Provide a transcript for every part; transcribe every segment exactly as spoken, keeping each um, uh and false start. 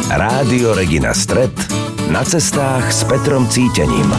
Rádio Regina Stret na cestách s Petrom Cítením.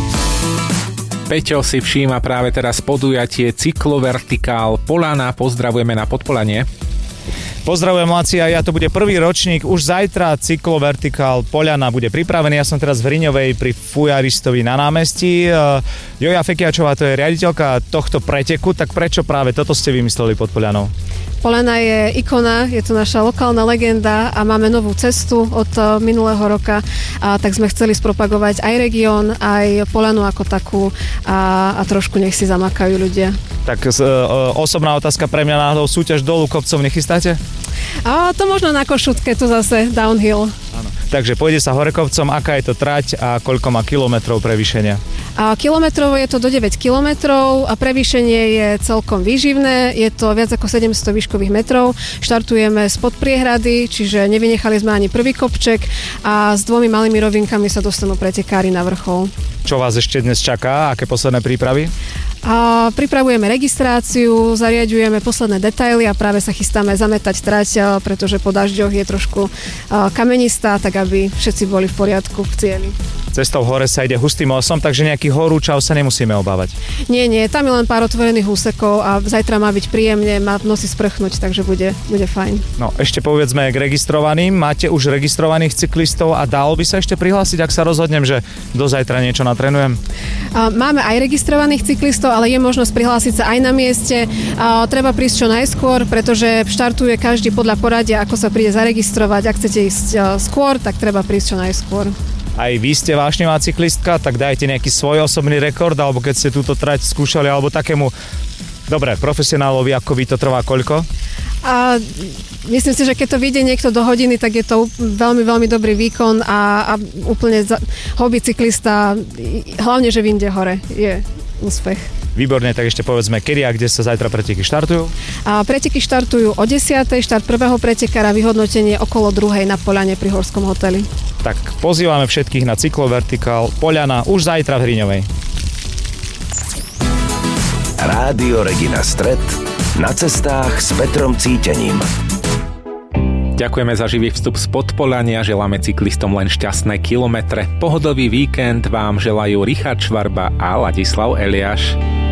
Peťo si všíma práve teraz podujatie Cyklovertikál Poľana. Pozdravujeme na Podpolanie. Pozdravujem, Laci, a ja to bude prvý ročník. Už zajtra Cyklovertikál Poľana bude pripravený. Ja som teraz v Hriňovej pri Fujaristovi na námestí. Joja Fekiačová, to je riaditeľka tohto preteku, tak prečo práve toto ste vymysleli pod Poľanou? Poľana je ikona, je to naša lokálna legenda a máme novú cestu od minulého roka, a tak sme chceli spropagovať aj región, aj Poľanu ako takú a, a trošku nech si zamakajú ľudia. Tak e, osobná otázka pre mňa, náhodou súťaž dolu kopcov nechystáte? A to možno na Košutke, tu zase downhill. Áno. Takže pôjde sa hore kopcom, aká je to trať a koľko má kilometrov prevýšenia? A kilometrovo je to do deväť kilometrov a prevýšenie je celkom výživné, je to viac ako sedemsto výškových metrov. Štartujeme spod priehrady, čiže nevynechali sme ani prvý kopček a s dvomi malými rovinkami sa dostanú pretekári na vrchol. Čo vás ešte dnes čaká? Aké posledné prípravy? A pripravujeme registráciu, zariaďujeme posledné detaily a práve sa chystáme zametať trať, pretože po dažďoch je trošku kamenistá, tak aby všetci boli v poriadku v cieli. Cestou hore sa ide hustým lesom, takže nejaký horúčav sa nemusíme obávať. Nie, nie, tam je len pár otvorených úsekov a zajtra má byť príjemne, má v noci sprchnúť, takže bude, bude fajn. No, ešte povedzme k registrovaným. Máte už registrovaných cyklistov a dalo by sa ešte prihlásiť, ak sa rozhodnem, že do zajtra niečo natrénujem? Máme aj registrovaných cyklistov, ale je možnosť prihlásiť sa aj na mieste. Treba prísť čo najskôr, pretože štartuje každý podľa poradia, ako sa príde zaregistrovať. Ak chcete ísť skôr, tak treba prísť čo najskôr. Aj vy ste vášnivá cyklistka, tak dajte nejaký svoj osobný rekord, alebo keď ste túto trať skúšali, alebo takému, dobre, profesionálovi, ako vy, to trvá koľko? A myslím si, že keď to vyjde niekto do hodiny, tak je to veľmi, veľmi dobrý výkon a, a úplne za, hobby cyklista, hlavne, že vyjde hore, je úspech. Výborne, tak ešte povedzme, kedy a kde sa zajtra preteky štartujú? A preteky štartujú o desiatej, štart prvého pretekára, vyhodnotenie okolo druhej na Poľane pri Horskom hoteli. Tak pozývame všetkých na Cyklovertikál Poľana už zajtra v Hriňovej. Rádio Regina Stret na cestách s Petrom Cítením. Ďakujeme za živý vstup z Podpolania, želáme cyklistom len šťastné kilometre. Pohodový víkend vám želajú Richard Švarba a Ladislav Eliáš.